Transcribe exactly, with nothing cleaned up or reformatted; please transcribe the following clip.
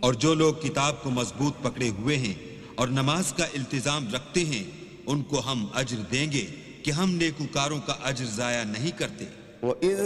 और जो लोग किताब को मजबूत पकड़े हुए हैं और नमाज का इल्तिजाम रखते हैं, उनको हम अज्र देंगे कि हम नेकूकारों का अज्र जाया नहीं करते।